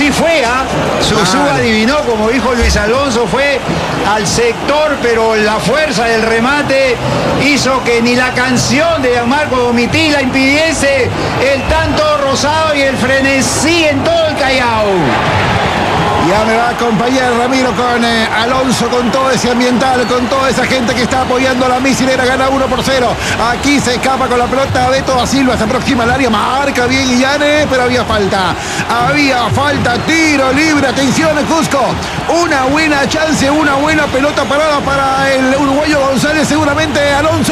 sí fue, Susu adivinó, como dijo Luis Alonso, fue al sector, pero la fuerza del remate hizo que ni la canción de Gianmarco Domitila impidiese el tanto rosado y el frenesí en todo el Callao. Ya me va a acompañar Ramiro con Alonso, con todo ese ambiental, con toda esa gente que está apoyando a la misilera. Gana 1-0. Aquí se escapa con la pelota Beto da Silva, se aproxima al área, marca bien Guillane, pero había falta. Tiro libre, atención Cusco. Una buena chance, una buena pelota parada para el uruguayo González, seguramente Alonso.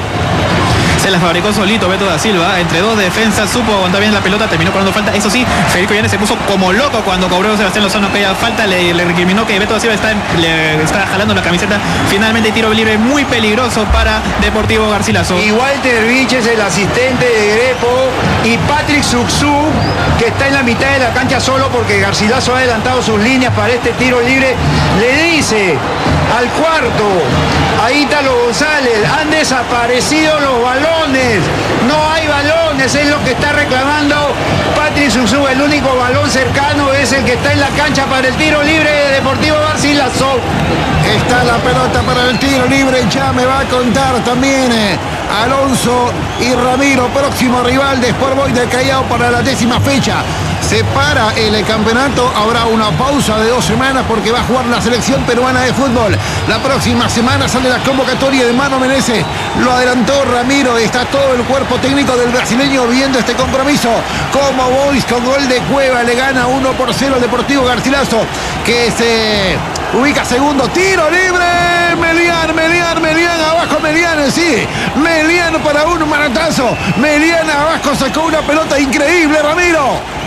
Se la fabricó solito Beto da Silva, entre dos defensas, supo aguantar bien la pelota, terminó cobrando falta. Eso sí, Federico Llanes se puso como loco cuando cobró Sebastián Lozano aquella falta, le recriminó que Beto da Silva le está jalando la camiseta. Finalmente tiro libre muy peligroso para Deportivo Garcilaso. Y Walter Vilches, el asistente de Grepo, y Patrick Suxú, que está en la mitad de la cancha solo porque Garcilaso ha adelantado sus líneas para este tiro libre, le dice al cuarto a Ítalo González: han desaparecido los balones, no hay balones, es lo que está reclamando Patrick Suxú. El único balón cercano es el que está en la cancha para el tiro libre de Deportivo Garcilaso. Está la pelota para el tiro libre, ya me va a contar también Alonso y Ramiro, próximo rival de Sport Boys del Callao para la 10ª fecha. Se para el campeonato, habrá una pausa de 2 semanas porque va a jugar la selección peruana de fútbol. La próxima semana sale la convocatoria de Mano Menezes, lo adelantó Ramiro, está todo el cuerpo técnico del brasileño viendo este compromiso. Como Boys con gol de Cueva le gana 1-0 al Deportivo Garcilaso, que se ubica segundo. Tiro libre, Melián, abajo Melián, sí, Melián para un manotazo. Melián abajo sacó una pelota increíble, Ramiro.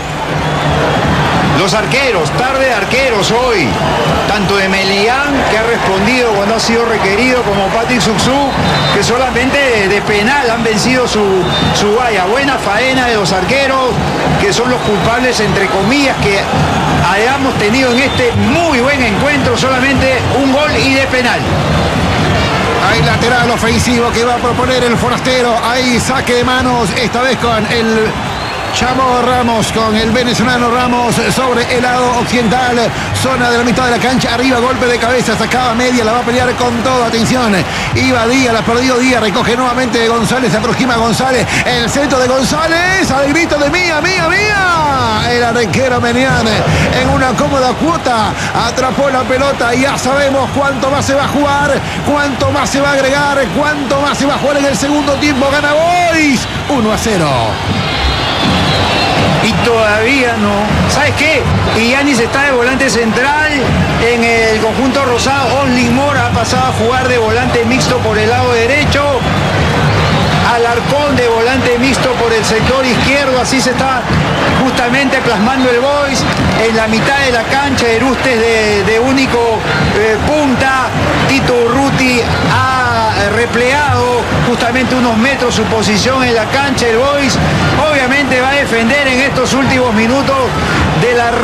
Los arqueros, tarde de arqueros hoy, tanto de Melián, que ha respondido cuando ha sido requerido, como Patrick Suxú, que solamente de penal han vencido su valla. Buena faena de los arqueros, que son los culpables, entre comillas, que hayamos tenido en este muy buen encuentro, solamente un gol y de penal. Hay lateral ofensivo que va a proponer el forastero, hay saque de manos, esta vez con el Chamo Ramos, con el venezolano Ramos sobre el lado occidental, zona de la mitad de la cancha, arriba, golpe de cabeza, sacaba media, la va a pelear con todo, atención, iba Díaz, la perdió Díaz, recoge nuevamente González, se aproxima González, el centro de González, al grito de mía, el arquero Melián en una cómoda cuota, atrapó la pelota, y ya sabemos cuánto más se va a jugar, cuánto más se va a agregar, cuánto más se va a jugar en el segundo tiempo. Gana Boys 1-0. Y todavía no. ¿Sabes qué? Yanis está de volante central en el conjunto rosado. Only Mora ha pasado a jugar de volante mixto por el lado derecho. Alarcón de volante mixto por el sector izquierdo. Así se está justamente plasmando el Boys en la mitad de la cancha. Erustes de único punta. Tito Urruti ha replegado justamente unos metros su posición en la cancha. El Boys obviamente va a defender en estos últimos minutos de la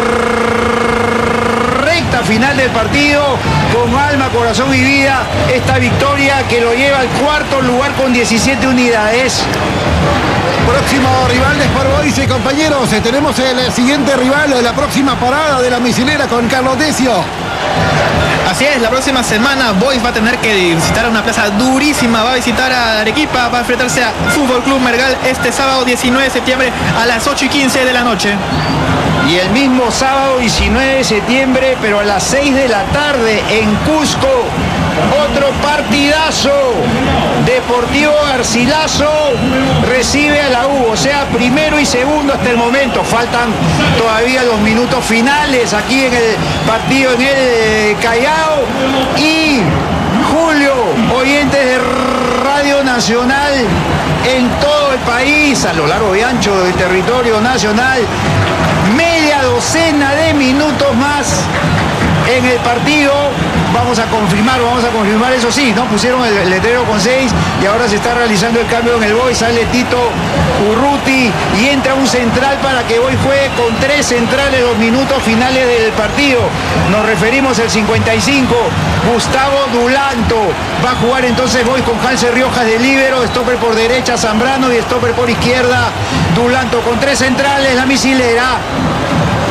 recta final del partido con alma, corazón y vida esta victoria que lo lleva al 4º lugar con 17 unidades. Próximo rival de Sport Boys, compañeros, tenemos el siguiente rival, la próxima parada de la misilera con Carlos Decio. Así es, la próxima semana Boys va a tener que visitar una plaza durísima, va a visitar a Arequipa, va a enfrentarse a Fútbol Club Mergal este sábado 19 de septiembre a las 8:15 de la noche. Y el mismo sábado 19 de septiembre, pero a las 6 de la tarde en Cusco, otro partidazo. Deportivo Garcilaso recibe a la U, o sea, primero y segundo hasta el momento. Faltan todavía los minutos finales aquí en el partido en el Callao. Y Julio, oyentes de Radio Nacional en todo el país, a lo largo y ancho del territorio nacional, media docena de minutos más en el partido. Vamos a confirmar, eso sí, ¿no? Pusieron el letrero con 6 y ahora se está realizando el cambio en el Boys. Sale Tito Urruti y entra un central para que Boys juegue con 3 centrales los minutos finales del partido. Nos referimos al 55, Gustavo Dulanto. Va a jugar entonces Boys con Halse Riojas de líbero, stopper por derecha Zambrano y stopper por izquierda Dulanto. Con 3 centrales la misilera.